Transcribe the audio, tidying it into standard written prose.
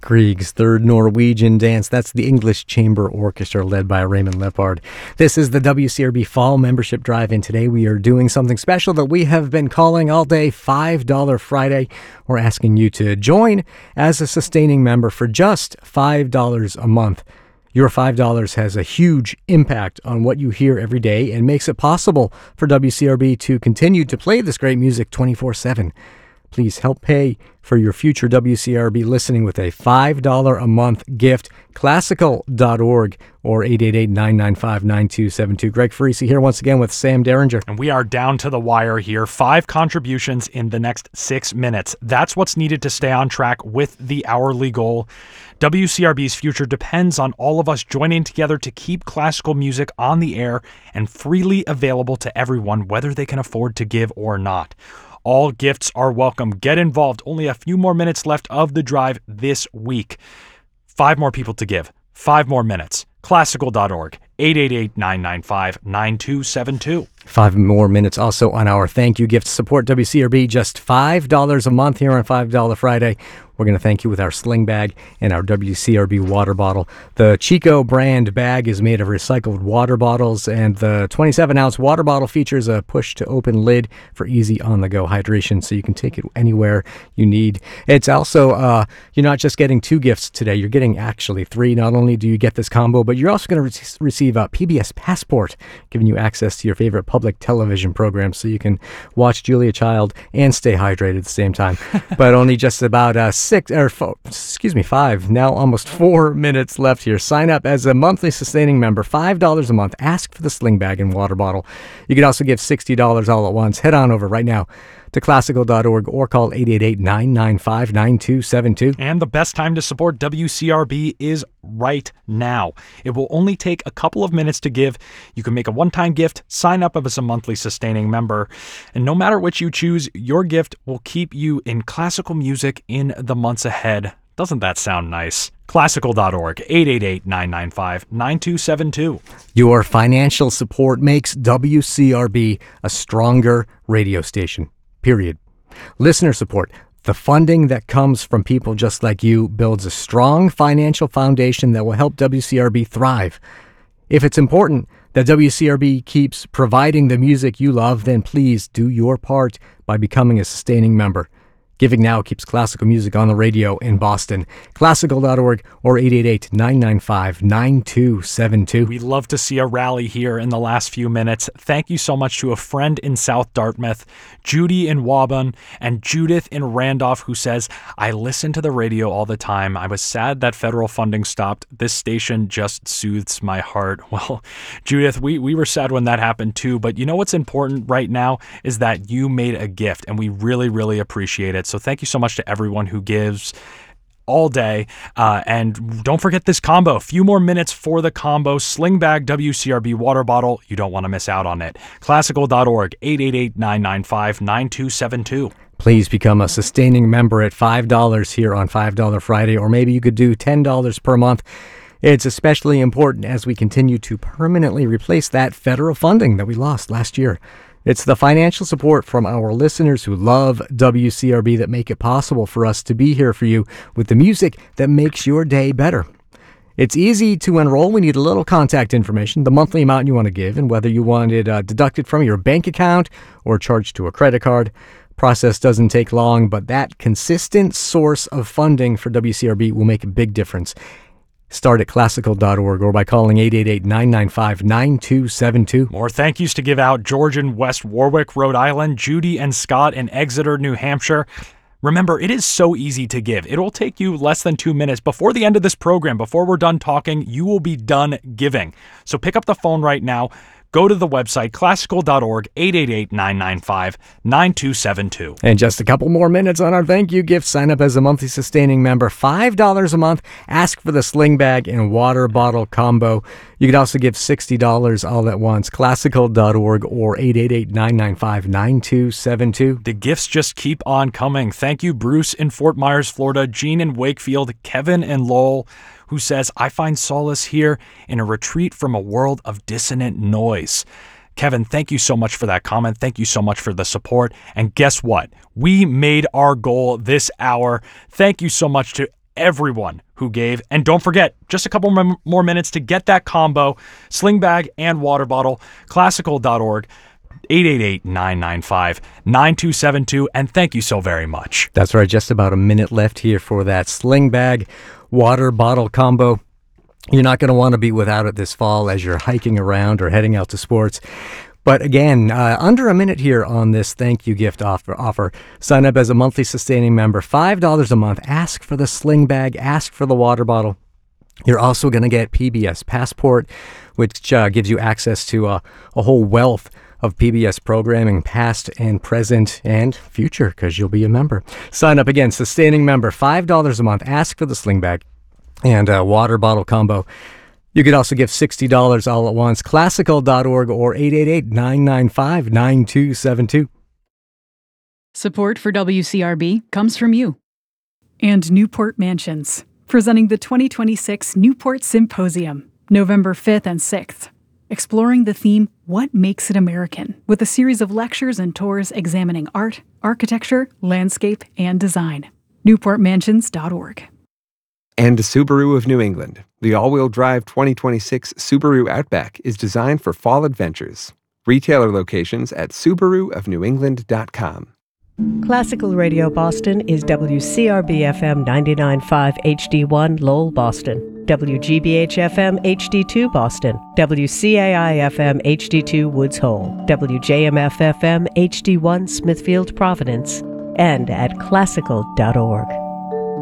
Grieg's Third Norwegian Dance. That's the English Chamber Orchestra led by Raymond Lepard. This is the WCRB Fall Membership Drive, and today we are doing something special that we have been calling all day $5 Friday. We're asking you to join as a sustaining member for just $5 a month. Your $5 has a huge impact on what you hear every day and makes it possible for WCRB to continue to play this great music 24/7. Please help pay for your future WCRB listening with a $5 a month gift. Classical.org or 888-995-9272. Greg Farisi here once again with Sam Derringer. And we are down to the wire here. 5 contributions in the next 6 minutes. That's what's needed to stay on track with the hourly goal. WCRB's future depends on all of us joining together to keep classical music on the air and freely available to everyone, whether they can afford to give or not. All gifts are welcome. Get involved. Only a few more minutes left of the drive this week. 5 more people to give. 5 more minutes. Classical.org. 888-995-9272. 5 more minutes also on our thank you gift. Support WCRB, just $5 a month here on $5 Friday. We're going to thank you with our sling bag and our WCRB water bottle. The Chico brand bag is made of recycled water bottles, and the 27-ounce water bottle features a push-to-open lid for easy on-the-go hydration, so you can take it anywhere you need. It's also, you're not just getting 2 gifts today, you're getting actually 3. Not only do you get this combo, but you're also going to receive a PBS Passport, giving you access to your favorite public television programs so you can watch Julia Child and stay hydrated at the same time. But only just about 5, now almost 4 minutes left here. Sign up as a monthly sustaining member, $5 a month. Ask for the sling bag and water bottle. You can also give $60 all at once. Head on over right now to classical.org or call 888-995-9272. And the best time to support WCRB is right now. It will only take a couple of minutes to give. You can make a one-time gift, sign up as a monthly sustaining member, and no matter which you choose, your gift will keep you in classical music in the months ahead. Doesn't that sound nice? Classical.org, 888-995-9272. Your financial support makes WCRB a stronger radio station. Period. Listener support, the funding that comes from people just like you, builds a strong financial foundation that will help WCRB thrive. If it's important that WCRB keeps providing the music you love, then please do your part by becoming a sustaining member. Giving now keeps classical music on the radio in Boston. Classical.org or 888-995-9272. We love to see a rally here in the last few minutes. Thank you so much to a friend in South Dartmouth, Judy in Waban, and Judith in Randolph, who says, I listen to the radio all the time. I was sad that federal funding stopped. This station just soothes my heart. Well, Judith, we were sad when that happened too, but you know what's important right now is that you made a gift, and we really, really appreciate it. So thank you so much to everyone who gives all day. And don't forget this combo. A few more minutes for the combo. Sling bag, WCRB water bottle. You don't want to miss out on it. Classical.org, 888-995-9272. Please become a sustaining member at $5 here on $5 Friday, or maybe you could do $10 per month. It's especially important as we continue to permanently replace that federal funding that we lost last year. It's the financial support from our listeners who love WCRB that make it possible for us to be here for you with the music that makes your day better. It's easy to enroll. We need a little contact information, the monthly amount you want to give, and whether you want it deducted from your bank account or charged to a credit card. Process doesn't take long, but that consistent source of funding for WCRB will make a big difference. Start at classical.org or by calling 888-995-9272. More thank yous to give out. George in West Warwick, Rhode Island, Judy and Scott in Exeter, New Hampshire. Remember, it is so easy to give. It will take you less than 2 minutes. Before the end of this program, before we're done talking, you will be done giving. So pick up the phone right now. Go to the website, classical.org, 888-995-9272. And just a couple more minutes on our thank you gift. Sign up as a monthly sustaining member, $5 a month. Ask for the sling bag and water bottle combo. You can also give $60 all at once. Classical.org or 888-995-9272. The gifts just keep on coming. Thank you, Bruce in Fort Myers, Florida, Jean in Wakefield, Kevin in Lowell, who says, I find solace here in a retreat from a world of dissonant noise. Kevin, thank you so much for that comment. Thank you so much for the support. And guess what? We made our goal this hour. Thank you so much to everyone who gave. And don't forget, just a couple more minutes to get that combo, sling bag and water bottle, classical.org, 888-995-9272. And thank you so very much. That's right. Just about a minute left here for that sling bag water bottle combo. You're not going to want to be without it this fall as you're hiking around or heading out to sports. But again, under a minute here on this thank you gift offer. Sign up as a monthly sustaining member, $5 a month. Ask for the sling bag, ask for the water bottle. You're also going to get PBS Passport, which gives you access to a whole wealth of PBS programming, past and present and future, because you'll be a member. Sign up again, sustaining member, $5 a month. Ask for the sling bag and water bottle combo. You could also give $60 all at once. Classical.org or 888-995-9272. Support for WCRB comes from you. And Newport Mansions, presenting the 2026 Newport Symposium, November 5th and 6th. Exploring the theme, What Makes It American? With a series of lectures and tours examining art, architecture, landscape, and design. NewportMansions.org. And Subaru of New England. The all-wheel drive 2026 Subaru Outback is designed for fall adventures. Retailer locations at SubaruofNewEngland.com. Classical Radio Boston is WCRB-FM 99.5 HD1 Lowell, Boston, WGBH-FM HD2 Boston, WCAI-FM HD2 Woods Hole, WJMF-FM HD1 Smithfield, Providence, and at classical.org.